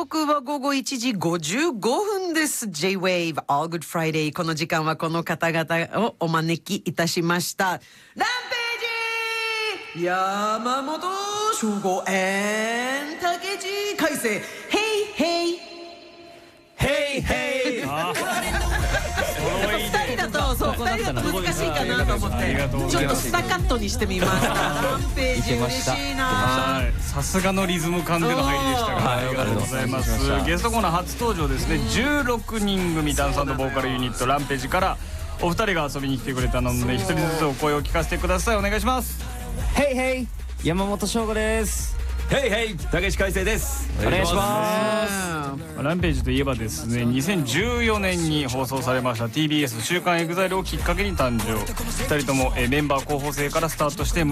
刻は午後1時55分です。 J-Wave All Good Friday、 この時間はこの方々をお招きいたしました。ランページ山本翔吾竹地海星、ヘイヘイヘイヘイ。 2人だとそう2人だと難しいかなと思ってちょっとスタカットにしてみました。ランページ嬉しいな。 さすがのリズム感での入りでしたから、ありがとうございます。ゲストコーナー初登場ですね。16人組ダンス&ボーカルユニットランページからお二人が遊びに来てくれたので、一人ずつお声を聞かせてください。お願いします。 ヘイヘイ山本翔吾です。 ヘイヘイ竹地海星です。 お願いします。 ランページといえばですね、2014年に放送されました TBS 週刊エグザイルをきっかけに誕生。2人ともメンバー候補生からスタートして